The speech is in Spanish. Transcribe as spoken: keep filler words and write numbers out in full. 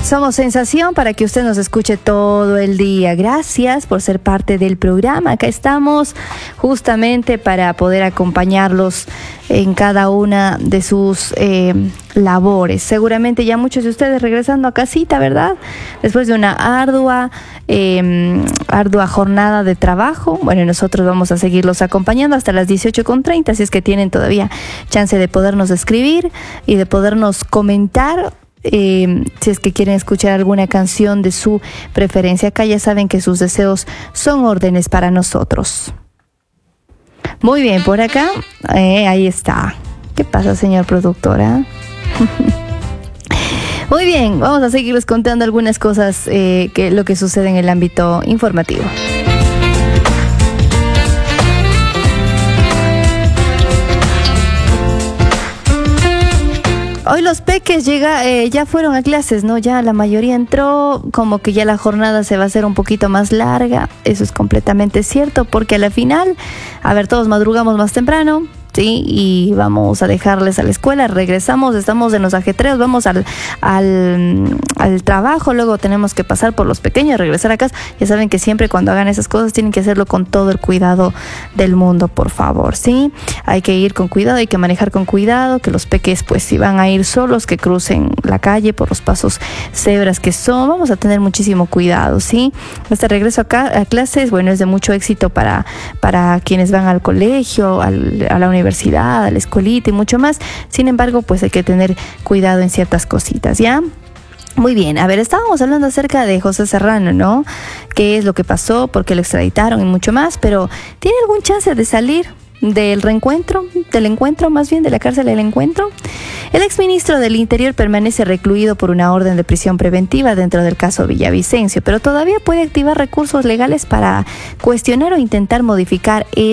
Somos Sensación para que usted nos escuche todo el día. Gracias por ser parte del programa. Acá estamos justamente para poder acompañarlos en cada una de sus eh, labores. Seguramente ya muchos de ustedes regresando a casita, ¿verdad? Después de una ardua, eh, ardua jornada de trabajo. Bueno, nosotros vamos a seguirlos acompañando hasta las dieciocho con treinta, así es que tienen todavía chance de podernos escribir y de podernos comentar. Eh, si es que quieren escuchar alguna canción de su preferencia, acá ya saben que sus deseos son órdenes para nosotros. Muy bien, por acá, eh, ahí está. ¿Qué pasa, señor productora? Muy bien, vamos a seguirles contando algunas cosas, eh, que lo que sucede en el ámbito informativo. Hoy los peques llega, eh, ya fueron a clases, ¿no? Ya la mayoría entró, como que ya la jornada se va a hacer un poquito más larga. Eso es completamente cierto, porque a la final, a ver, todos madrugamos más temprano, ¿sí? Y vamos a dejarles a la escuela, regresamos, estamos en los ajetreos, vamos al, al, al trabajo, luego tenemos que pasar por los pequeños, regresar a casa. Ya saben que siempre cuando hagan esas cosas tienen que hacerlo con todo el cuidado del mundo, por favor, ¿sí? Hay que ir con cuidado, hay que manejar con cuidado, que los peques, pues, si van a ir solos, que crucen la calle por los pasos cebras que son. Vamos a tener muchísimo cuidado, ¿sí? Este regreso acá a clases, bueno, es de mucho éxito para, para quienes van al colegio, al, a la universidad, a la escuelita y mucho más. Sin embargo, pues hay que tener cuidado en ciertas cositas, ¿ya? Muy bien, a ver, estábamos hablando acerca de José Serrano, ¿no? ¿Qué es lo que pasó? ¿Por qué lo extraditaron? Y mucho más, pero ¿tiene algún chance de salir del reencuentro, del encuentro, más bien de la cárcel del encuentro? El exministro del Interior permanece recluido por una orden de prisión preventiva dentro del caso Villavicencio, pero todavía puede activar recursos legales para cuestionar o intentar modificar el